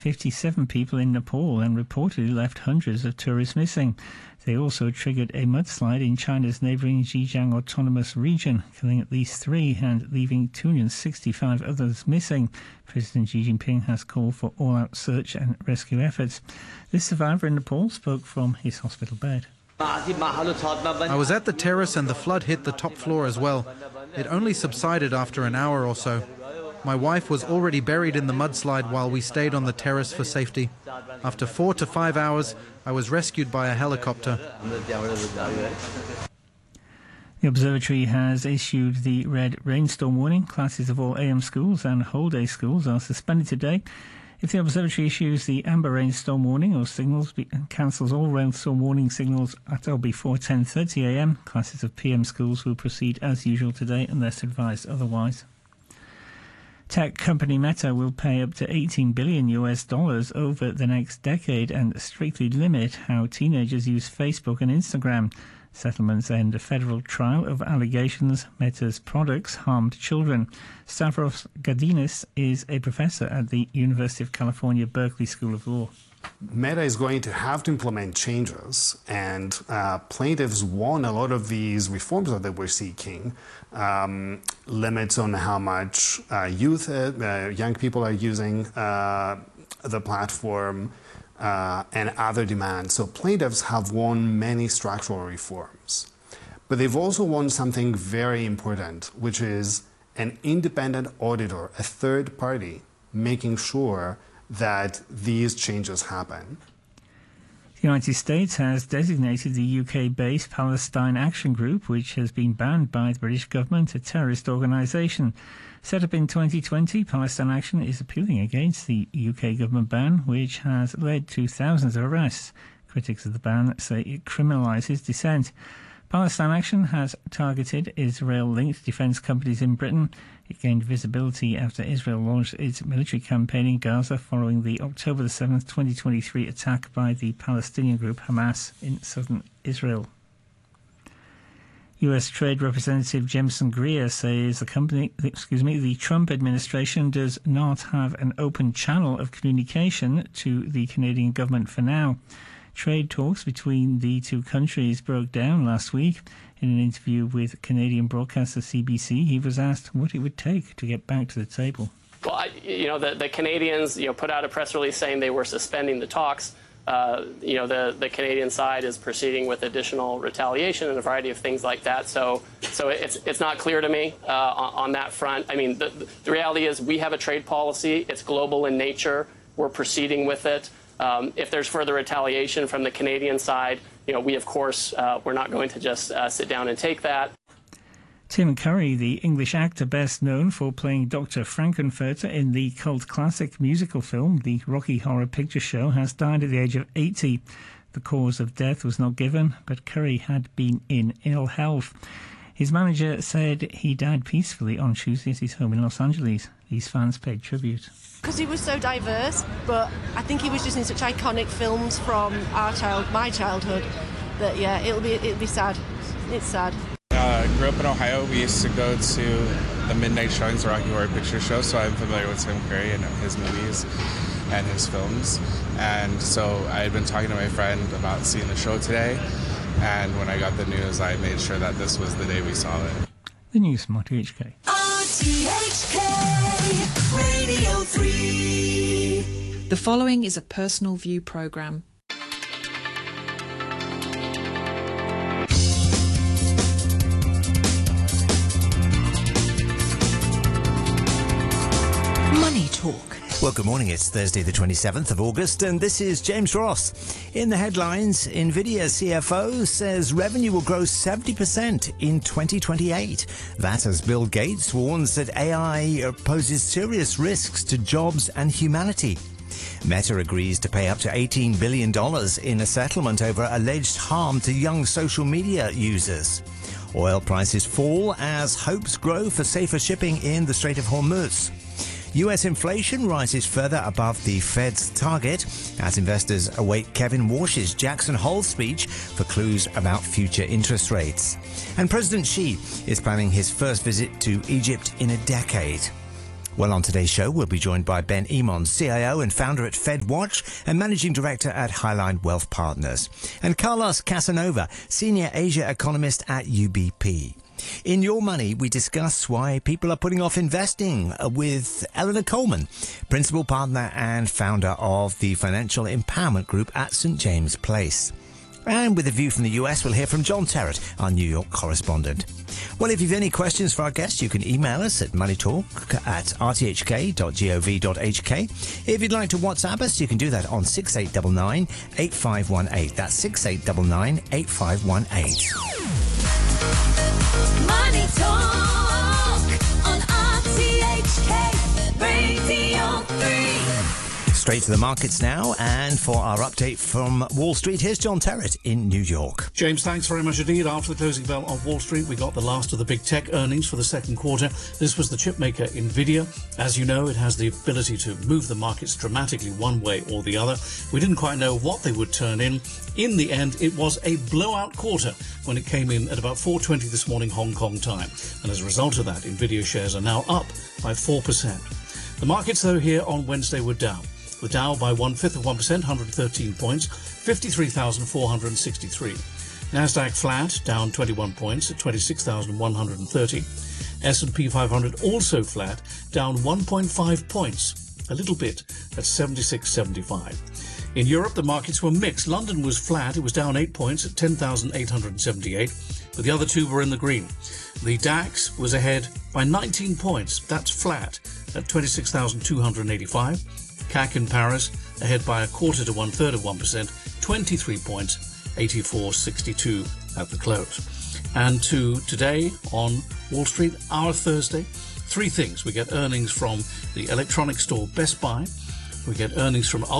57 people in Nepal and reportedly left hundreds of tourists missing. They also triggered a mudslide in China's neighbouring Xinjiang Autonomous Region, killing at least 3 and leaving 265 others missing. President Xi Jinping has called for all-out search and rescue efforts. This survivor in Nepal spoke from his hospital bed. I was at the terrace and the flood hit the top floor as well. It only subsided after an hour or so. My wife was already buried in the mudslide while we stayed on the terrace for safety. After 4 to 5 hours, I was rescued by a helicopter. The observatory has issued the red rainstorm warning. Classes of all AM schools and whole-day schools are suspended today. If the observatory issues the amber rainstorm warning or signals and cancels all rainstorm warning signals at or before 10:30 AM, classes of PM schools will proceed as usual today unless advised otherwise. Tech company Meta will pay up to $18 billion over the next decade and strictly limit how teenagers use Facebook and Instagram. Settlements end a federal trial of allegations Meta's products harmed children. Stavros Gadinis is a professor at the University of California, Berkeley School of Law. Meta is going to have to implement changes, and plaintiffs want a lot of these reforms that we're seeking. Limits on how much young people are using the platform, and other demands. So plaintiffs have won many structural reforms. But they've also won something very important, which is an independent auditor, a third party, making sure that these changes happen. The United States has designated the UK-based Palestine Action Group, which has been banned by the British government, a terrorist organisation. Set up in 2020, Palestine Action is appealing against the UK government ban, which has led to thousands of arrests. Critics of the ban say it criminalises dissent. Palestine Action has targeted Israel-linked defence companies in Britain. It gained visibility after Israel launched its military campaign in Gaza following the October 7, 2023 attack by the Palestinian group Hamas in southern Israel. U.S. Trade Representative Jameson Greer says the Trump administration does not have an open channel of communication to the Canadian government for now. Trade talks between the two countries broke down last week. In an interview with Canadian broadcaster CBC, he was asked what it would take to get back to the table. Well, the Canadians, put out a press release saying they were suspending the talks. The Canadian side is proceeding with additional retaliation and a variety of things like that. So it's not clear to me on that front. I mean, the reality is we have a trade policy. It's global in nature. We're proceeding with it. If there's further retaliation from the Canadian side, we, of course, we're not going to just sit down and take that. Tim Curry, the English actor best known for playing Dr. Frankenfurter in the cult classic musical film The Rocky Horror Picture Show, has died at the age of 80. The cause of death was not given, but Curry had been in ill health. His manager said he died peacefully on Tuesday at his home in Los Angeles. These fans paid tribute. Because he was so diverse, but I think he was just in such iconic films from my childhood, that it'll be sad. It's sad. Grew up in Ohio. We used to go to the midnight showings of Rocky Horror Picture Show, so I'm familiar with Tim Curry and his movies and his films. And so I had been talking to my friend about seeing the show today, and when I got the news, I made sure that this was the day we saw it. The news from RTHK. RTHK Radio 3. The following is a personal view programme. Money Talk. Well, good morning. It's Thursday, the 27th of August, and this is James Ross. In the headlines, NVIDIA CFO says revenue will grow 70% in 2028. That as Bill Gates warns that AI poses serious risks to jobs and humanity. Meta agrees to pay up to $18 billion in a settlement over alleged harm to young social media users. Oil prices fall as hopes grow for safer shipping in the Strait of Hormuz. US inflation rises further above the Fed's target as investors await Kevin Warsh's Jackson Hole speech for clues about future interest rates. And President Xi is planning his first visit to Egypt in a decade. Well, on today's show, we'll be joined by Ben Emon, CIO and founder at FedWatch and managing director at Highline Wealth Partners, and Carlos Casanova, senior Asia economist at UBP. In Your Money, we discuss why people are putting off investing with Eleanor Coleman, principal partner and founder of the Financial Empowerment Group at St. James Place. And with a view from the US, we'll hear from John Terrett, our New York correspondent. Well, if you've any questions for our guests, you can email us at moneytalk@rthk.gov.hk. If you'd like to WhatsApp us, you can do that on 6899 8518. That's 6899 8518. Money Talk on RTHK Radio 3. Straight to the markets now, and for our update from Wall Street, here's John Terrett in New York. James, thanks very much indeed. After the closing bell on Wall Street, we got the last of the big tech earnings for the second quarter. This was the chipmaker Nvidia. As you know, it has the ability to move the markets dramatically one way or the other. We didn't quite know what they would turn in. In the end, it was a blowout quarter when it came in at about 4:20 this morning Hong Kong time. And as a result of that, Nvidia shares are now up by 4%. The markets, though, here on Wednesday were down. The Dow by 1/5%, 113 points, 53,463. Nasdaq flat, down 21 points at 26,130. S&P 500 also flat, down 1.5 points, a little bit, at 76.75. In Europe, the markets were mixed. London was flat, it was down 8 points at 10,878, but the other two were in the green. The DAX was ahead by 19 points, that's flat, at 26,285. CAC in Paris ahead by 1/4 to 1/3 of 1%, 23 points, 84.62 at the close. And to today on Wall Street, our Thursday, three things. We get earnings from the electronics store Best Buy. We get earnings from